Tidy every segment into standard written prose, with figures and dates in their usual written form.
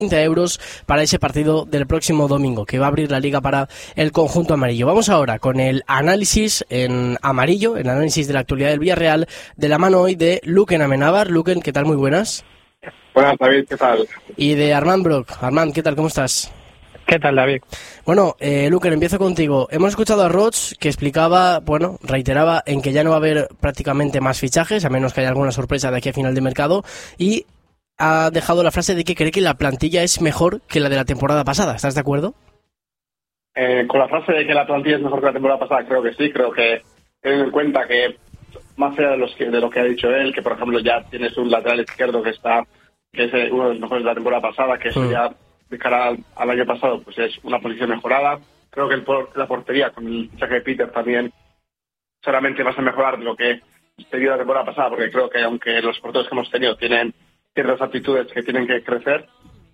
euros para ese partido del próximo domingo, que va a abrir la liga para el conjunto amarillo. Vamos ahora con el análisis en amarillo, el análisis de la actualidad del Villarreal, de la mano hoy de Luquen Amenábar. Luquen, ¿qué tal? Muy buenas. Buenas, David, ¿qué tal? Y de Armand Brock. Armand, ¿qué tal? ¿Cómo estás? ¿Qué tal, David? Bueno, Luquen, empiezo contigo. Hemos escuchado a Roig que explicaba, reiteraba en que ya no va a haber prácticamente más fichajes, a menos que haya alguna sorpresa de aquí a final de mercado, y ha dejado la frase de que cree que la plantilla es mejor que la de la temporada pasada. ¿Estás de acuerdo? Con la frase de que la plantilla es mejor que la temporada pasada, creo que sí. Creo que teniendo en cuenta que, más allá de lo que ha dicho él, que por ejemplo ya tienes un lateral izquierdo que es uno de los mejores de la temporada pasada, que eso ya de cara al año pasado pues es una posición mejorada. Creo que la portería con el fichaje de Peter también solamente vas a mejorar de lo que se dio la temporada pasada, porque creo que aunque los porteros que hemos tenido tienen ciertas aptitudes que tienen que crecer,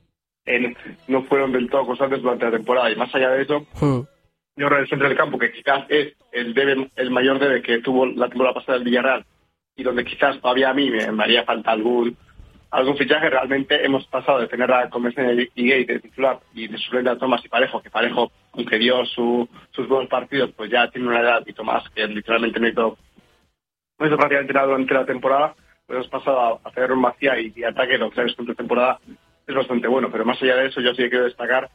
no fueron del todo constantes durante la temporada. Y más allá de eso, yo creo que el centro del campo, que quizás es el mayor debe que tuvo la temporada pasada el Villarreal, y donde quizás todavía a mí me haría falta algún fichaje. Realmente hemos pasado de tener a Comesén y Gay de titular y de suplente a Tomás y Parejo, que Parejo, aunque dio sus buenos partidos, pues ya tiene una edad, y Tomás, que literalmente no hizo prácticamente nada durante la temporada, pues hemos pasado a hacer un Macía y ataque, lo que sabes, con la temporada es bastante bueno. Pero más allá de eso, yo sí quiero destacar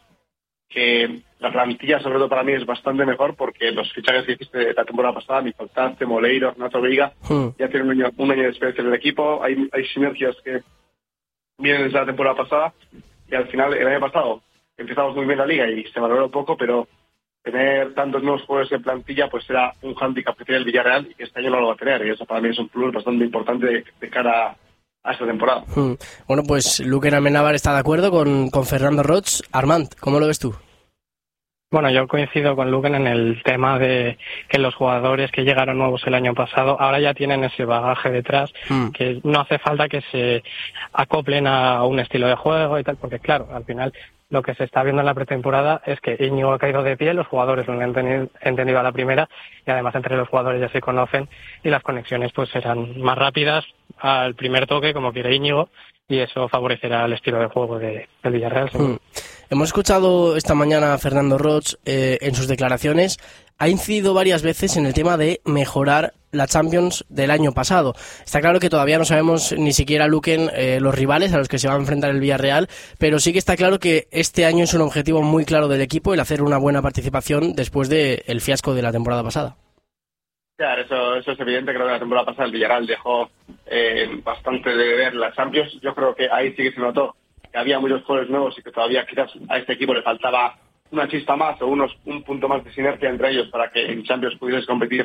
que la plantilla, sobre todo para mí, es bastante mejor, porque los fichajes que hiciste la temporada pasada, Micoltaste, Moleiro, Renato Veiga, ya tienen un año de experiencia en el equipo. Hay sinergias que vienen desde la temporada pasada, y al final, el año pasado, empezamos muy bien la liga y se valoró poco, pero tener tantos nuevos jugadores en plantilla pues era un hándicap que tiene el Villarreal, y que este año no lo va a tener, y eso para mí es un plus bastante importante de cara a esta temporada. Bueno, pues Luquen Amenábar está de acuerdo con Fernando Roig. Armand, ¿cómo lo ves tú? Bueno, yo coincido con Luquen en el tema de que los jugadores que llegaron nuevos el año pasado ahora ya tienen ese bagaje detrás, que no hace falta que se acoplen a un estilo de juego y tal, porque claro, al final lo que se está viendo en la pretemporada es que Íñigo ha caído de pie, los jugadores lo han entendido a la primera, y además entre los jugadores ya se conocen, y las conexiones pues serán más rápidas al primer toque, como quiere Íñigo, y eso favorecerá el estilo de juego del Villarreal. Hemos escuchado esta mañana a Fernando Roig en sus declaraciones. Ha incidido varias veces en el tema de mejorar la Champions del año pasado. Está claro que todavía no sabemos ni siquiera, Luquen, los rivales a los que se va a enfrentar el Villarreal, pero sí que está claro que este año es un objetivo muy claro del equipo, el hacer una buena participación después del fiasco de la temporada pasada. Claro, eso es evidente. Creo que la temporada pasada el Villarreal dejó bastante de ver la Champions. Yo creo que ahí sí que se notó que había muchos jugadores nuevos y que todavía quizás a este equipo le faltaba una chispa más o un punto más de sinergia entre ellos para que en Champions pudieras competir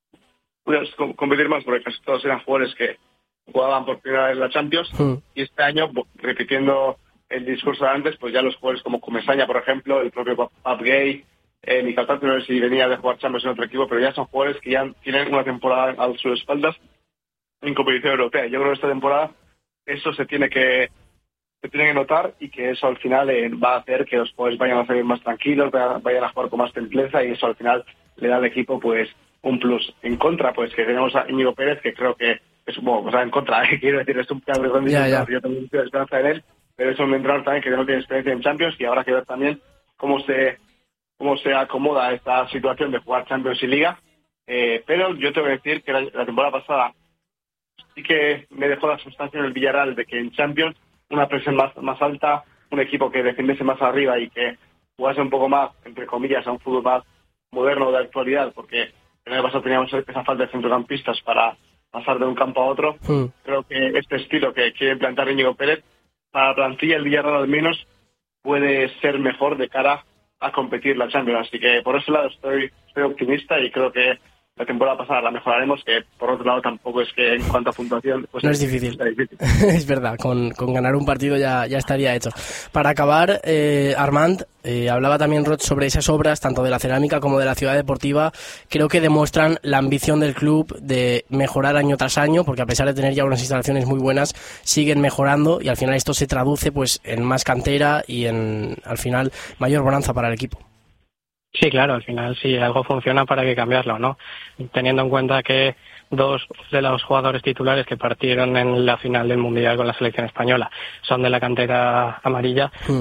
más, porque casi todos eran jugadores que jugaban por primera vez la Champions. Y este año, repitiendo el discurso de antes, pues ya los jugadores como Comesaña, por ejemplo, el propio Pap Gay, Micoltaste, no sé si venía de jugar Champions en otro equipo, pero ya son jugadores que ya tienen una temporada a sus espaldas en competición europea. Yo creo que esta temporada eso se tiene que notar, y que eso al final va a hacer que los jugadores vayan a salir más tranquilos, vayan a jugar con más templeza, y eso al final le da al equipo pues un plus. En contra, pues que tenemos a Íñigo Pérez, que creo que es en contra, quiero decir, es un plan de condiciones, yo también tengo esperanza en él, pero es un entrenador también que no tiene experiencia en Champions, y habrá que ver también cómo se acomoda esta situación de jugar Champions y Liga. Pero yo tengo que decir que la temporada pasada sí que me dejó la sustancia en el Villarreal de que en Champions una presión más alta, un equipo que defendiese más arriba y que jugase un poco más, entre comillas, a un fútbol más moderno de actualidad, porque en el pasado teníamos esa falta de centrocampistas para pasar de un campo a otro. Creo que este estilo que quiere implantar Íñigo Pérez, para la plantilla el Villarreal al menos, puede ser mejor de cara a competir la Champions. Así que por ese lado estoy optimista, y creo que la temporada pasada la mejoraremos, que por otro lado tampoco es que en cuanto a puntuación pues no es difícil. Es verdad, con ganar un partido ya estaría hecho. Para acabar, Armand, hablaba también Roig sobre esas obras, tanto de la cerámica como de la ciudad deportiva. Creo que demuestran la ambición del club de mejorar año tras año, porque a pesar de tener ya unas instalaciones muy buenas, siguen mejorando, y al final esto se traduce pues en más cantera y en, al final, mayor bonanza para el equipo. Sí, claro, al final si algo funciona, ¿para qué cambiarlo, no? Teniendo en cuenta que 2 de los jugadores titulares que partieron en la final del Mundial con la selección española son de la cantera amarilla,